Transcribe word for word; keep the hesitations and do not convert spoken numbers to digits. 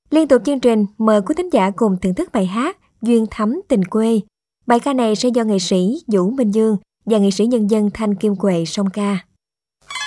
Liên tục chương trình, mời quý thính giả cùng thưởng thức bài hát Duyên Thắm Tình Quê. Bài ca này sẽ do nghệ sĩ Vũ Minh Dương và nghệ sĩ nhân dân Thanh Kim Quệ song ca.